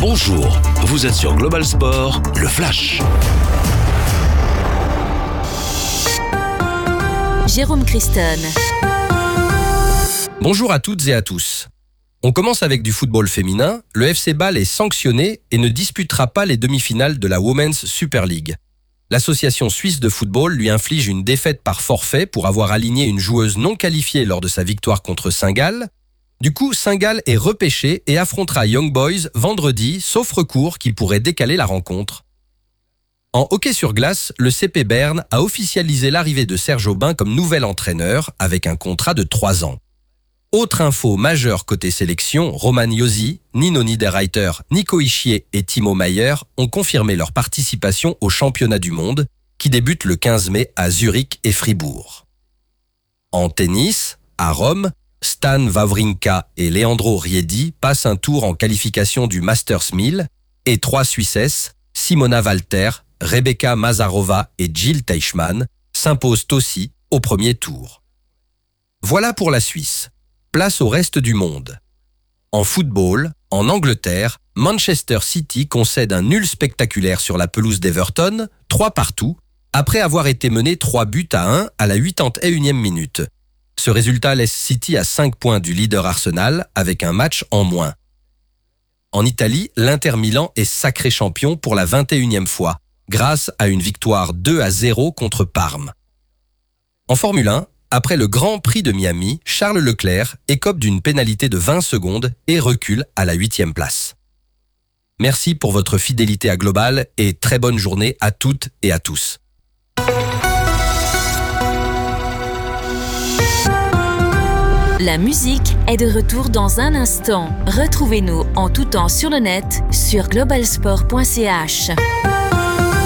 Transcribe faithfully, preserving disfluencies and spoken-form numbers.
Bonjour, vous êtes sur Global Sport, le Flash. Jérôme Christon. Bonjour à toutes et à tous. On commence avec du football féminin. Le F C Bâle est sanctionné et ne disputera pas les demi-finales de la Women's Super League. L'association suisse de football lui inflige une défaite par forfait pour avoir aligné une joueuse non qualifiée lors de sa victoire contre Saint-Gall. Du coup, Saint-Gall est repêché et affrontera Young Boys vendredi, sauf recours qui pourrait décaler la rencontre. En hockey sur glace, le C P Berne a officialisé l'arrivée de Serge Aubin comme nouvel entraîneur avec un contrat de trois ans. Autre info majeure côté sélection, Roman Josi, Nino Niederreiter, Nico Hischier et Timo Maier ont confirmé leur participation au championnat du monde qui débute le quinze mai à Zurich et Fribourg. En tennis, à Rome, Stan Wawrinka et Leandro Riedi passent un tour en qualification du Masters mille et trois Suissesses, Simona Walter, Rebecca Mazarova et Jill Teichmann, s'imposent aussi au premier tour. Voilà pour la Suisse. Place au reste du monde. En football, en Angleterre, Manchester City concède un nul spectaculaire sur la pelouse d'Everton, trois partout, après avoir été mené trois buts à un à la quatre-vingt-unième minute. Ce résultat laisse City à cinq points du leader Arsenal avec un match en moins. En Italie, l'Inter Milan est sacré champion pour la vingt et unième fois, grâce à une victoire deux à zéro contre Parme. En Formule un, après le Grand Prix de Miami, Charles Leclerc écope d'une pénalité de vingt secondes et recule à la huitième place. Merci pour votre fidélité à Global et très bonne journée à toutes et à tous. La musique est de retour dans un instant. Retrouvez-nous en tout temps sur le net sur global sport point c h.